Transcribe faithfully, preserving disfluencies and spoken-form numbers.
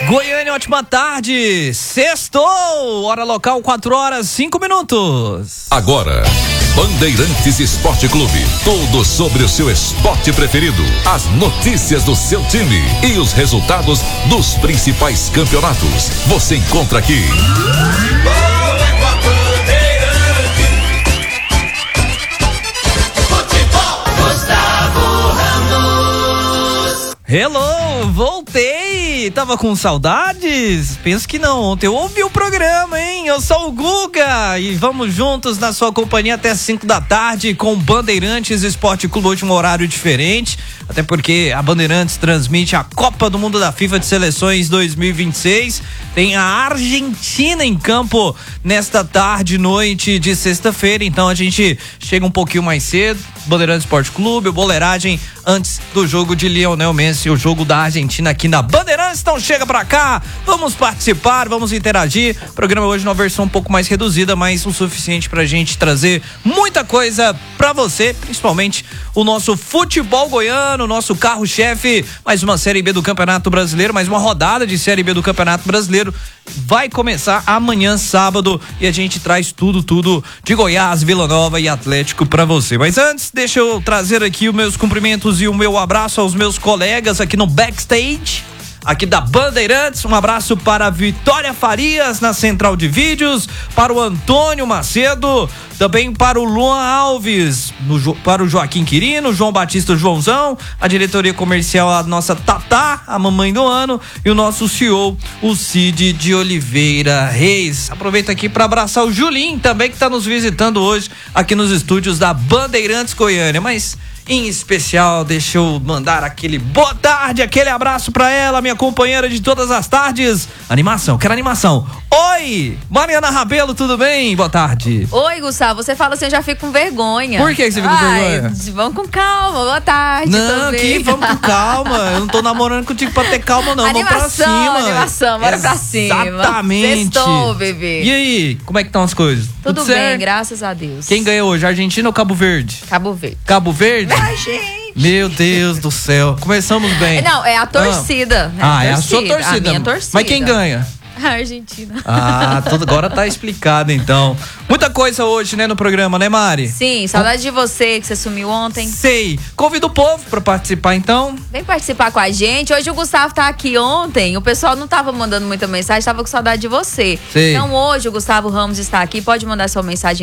Goiânia, ótima tarde. Sextou, hora local, quatro horas, cinco minutos. Agora, Bandeirantes Esporte Clube. Tudo sobre o seu esporte preferido. As notícias do seu time e os resultados dos principais campeonatos. Você encontra aqui. Hello, voltei! Tava com saudades? Penso que não, ontem eu ouvi o programa, hein? Eu sou o Guga e vamos juntos na sua companhia até cinco da tarde com Bandeirantes Esporte Clube, hoje um horário diferente, até porque a Bandeirantes transmite a Copa do Mundo da FIFA de Seleções dois mil e vinte e seis. Tem a Argentina em campo nesta tarde e noite de sexta-feira, então a gente chega um pouquinho mais cedo. Bandeirantes Esporte Clube, o Boleiragem antes do jogo de Lionel Messi, o jogo da Argentina aqui na Bandeirantes. Então chega pra cá, vamos participar, vamos interagir. O programa hoje numa versão um pouco mais reduzida, mas o suficiente pra gente trazer muita coisa pra você, principalmente o nosso futebol goiano, nosso carro-chefe, mais uma Série B do Campeonato Brasileiro, mais uma rodada de Série B do Campeonato Brasileiro. Vai começar amanhã, sábado, e a gente traz tudo, tudo de Goiás, Vila Nova e Atlético pra você. Mas antes, deixa eu trazer aqui os meus cumprimentos e o meu abraço aos meus colegas aqui no backstage, aqui da Bandeirantes. Um abraço para a Vitória Farias na central de vídeos, para o Antônio Macedo, também para o Luan Alves, no, para o Joaquim Quirino, João Batista Joãozão, a diretoria comercial, a nossa Tatá, a mamãe do ano, e o nosso C E O, o Cid de Oliveira Reis. Aproveito aqui para abraçar o Julinho também, que está nos visitando hoje aqui nos estúdios da Bandeirantes Goiânia, mas em especial, deixa eu mandar aquele boa tarde, aquele abraço pra ela, minha companheira de todas as tardes. Animação, quero animação. Oi, Mariana Rabelo, tudo bem? Boa tarde. Oi, Gustavo, você fala assim, eu já fico com vergonha. Por que você fica com Ai, vergonha? Vamos com calma, boa tarde. Não, aqui vamos com calma. Eu não tô namorando contigo pra ter calma, não. Vamos pra cima. Animação, bora pra cima. Exatamente. Sextou, bebê. E aí, como é que estão as coisas? Tudo, Tudo bem, certo? graças a Deus. Quem ganhou hoje, Argentina ou Cabo Verde? Cabo Verde. Cabo Verde? Ai, gente. Meu Deus do céu. Começamos bem. Não, é a torcida. Ah, é é a, a sua torcida. A minha torcida. Mas quem ganha? A Argentina. Ah, tudo, agora tá explicado então. Muita coisa hoje, né, no programa, né, Mari? Sim, saudade de você, que você sumiu ontem. Sei. Convido o povo pra participar então. Vem participar com a gente. Hoje o Gustavo tá aqui ontem. O pessoal não tava mandando muita mensagem, tava com saudade de você. Sei. Então hoje o Gustavo Ramos está aqui. Pode mandar sua mensagem